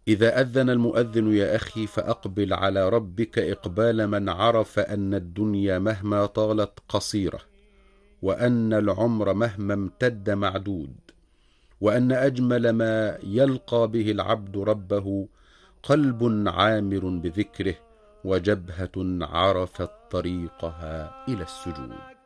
إذا أذن المؤذن يا أخي فأقبل على ربك إقبال من عرف أن الدنيا مهما طالت قصيرة، وأن العمر مهما امتد معدود، وأن أجمل ما يلقى به العبد ربه قلب عامر بذكره، وجبهة عرفت طريقها إلى السجود.